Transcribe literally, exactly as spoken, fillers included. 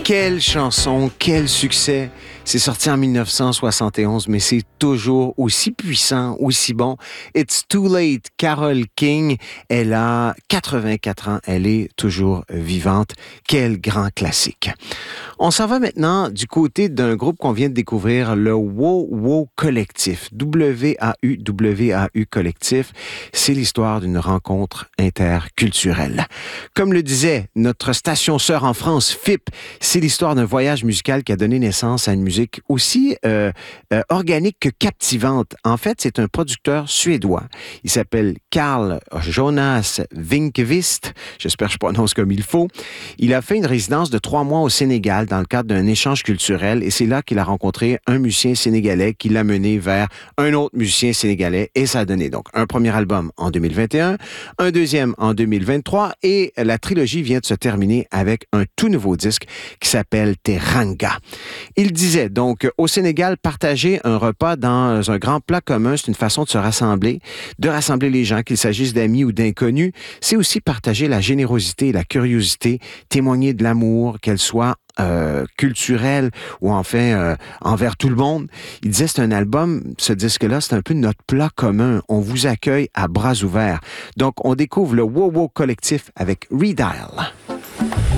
Quelle chanson, quel succès! C'est sorti en dix-neuf cent soixante et onze, mais c'est toujours aussi puissant, aussi bon. It's Too Late, Carole King, elle a quatre-vingt-quatre ans, elle est toujours vivante. Quel grand classique! On s'en va maintenant du côté d'un groupe qu'on vient de découvrir, le Wow Wow Collectif. W A U W A U Collectif. C'est l'histoire d'une rencontre interculturelle. Comme le disait notre station sœur en France, F I P, c'est l'histoire d'un voyage musical qui a donné naissance à une musique aussi euh, euh, organique que captivante. En fait, c'est un producteur suédois. Il s'appelle Carl Jonas Winkvist. J'espère que je prononce comme il faut. Il a fait une résidence de trois mois au Sénégal dans le cadre d'un échange culturel et c'est là qu'il a rencontré un musicien sénégalais qui l'a mené vers un autre musicien sénégalais et ça a donné donc un premier album en deux mille vingt et un, un deuxième en deux mille vingt-trois et la trilogie vient de se terminer avec un tout nouveau disque qui s'appelle Teranga. Il disait donc, au Sénégal, partager un repas dans un grand plat commun, c'est une façon de se rassembler, de rassembler les gens, qu'il s'agisse d'amis ou d'inconnus. C'est aussi partager la générosité et la curiosité, témoigner de l'amour, qu'elle soit euh, culturelle ou enfin euh, envers tout le monde. Il disait, c'est un album, ce disque-là, c'est un peu notre plat commun. On vous accueille à bras ouverts. Donc, on découvre le Wow Wow Collectif avec Redial.